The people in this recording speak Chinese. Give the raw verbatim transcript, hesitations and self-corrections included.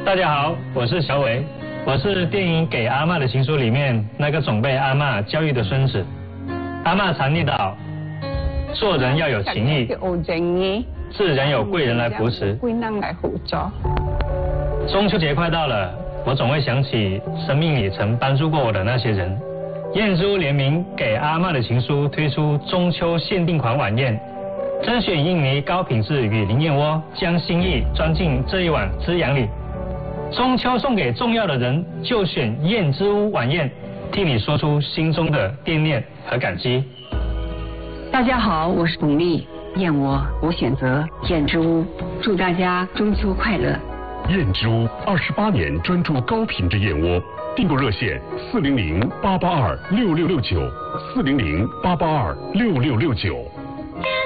大家好，我是小伟，我是电影《给阿嬷的情书》里面那个总被阿嬷教育的孙子。阿嬷常念叨，做人要有情义，自然有贵人来扶持。 贵人来辅助。 中秋节快到了，我总会想起生命里曾帮助过我的那些人。燕之屋联名《给阿嬷的情书》推出中秋限定款晚宴。甄选印尼高品质与灵燕窝，将心意装进这一碗滋养里。中秋送给重要的人，就选燕之屋晚宴，替你说出心中的惦念和感激。 大家好，我是董丽，燕窝我选择燕之屋，祝大家中秋快乐。 燕之屋二十八年专注高品质燕窝，订购热线四零零八八二六六六九，四零零八八二六六六九。